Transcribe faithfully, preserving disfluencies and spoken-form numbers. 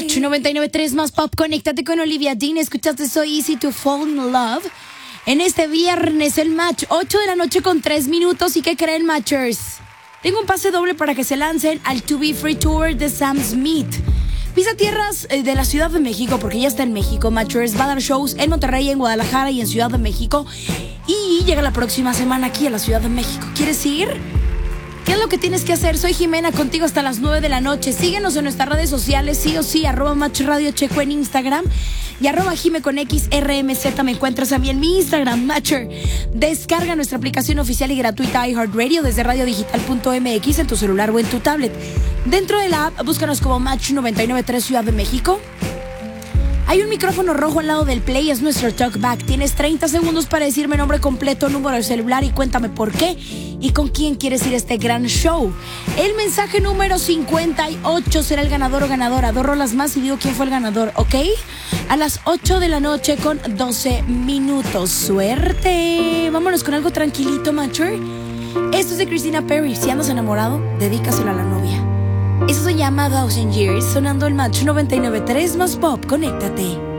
Match noventa y nueve punto tres más pop. Conéctate con Olivia Dean. Escuchaste So Easy to Fall in Love. En este viernes el Match, ocho de la noche con tres minutos. ¿Y qué creen, Matchers? Tengo un pase doble para que se lancen al To Be Free Tour de Sam Smith. Pisa tierras eh, de la Ciudad de México, porque ya está en México, Matchers. Va a dar shows en Monterrey, en Guadalajara y en Ciudad de México. Y llega la próxima semana aquí a la Ciudad de México. ¿Quieres ir? ¿Qué es lo que tienes que hacer? Soy Jimena, contigo hasta las nueve de la noche. Síguenos en nuestras redes sociales, sí o sí, arroba Match Radio Checo en Instagram y arroba Jime con X R M Z. Me encuentras a mí en mi Instagram, Matcher. Descarga nuestra aplicación oficial y gratuita iHeartRadio desde radiodigital punto m x en tu celular o en tu tablet. Dentro de la app, búscanos como Match noventa y nueve punto tres Ciudad de México. Hay un micrófono rojo al lado del play, es nuestro talkback. Tienes treinta segundos para decirme nombre completo, número de celular y cuéntame por qué y con quién quieres ir a este gran show. El mensaje número cincuenta y ocho será el ganador o ganadora. Dos rolas más y digo quién fue el ganador, ¿ok? A las ocho de la noche con doce minutos. ¡Suerte! Vámonos con algo tranquilito, Matcher. Esto es de Christina Perri. Si andas enamorado, dedícaselo a la novia. Eso se llama Thousand Years, sonando el Match noventa y nueve punto tres más pop. Conéctate.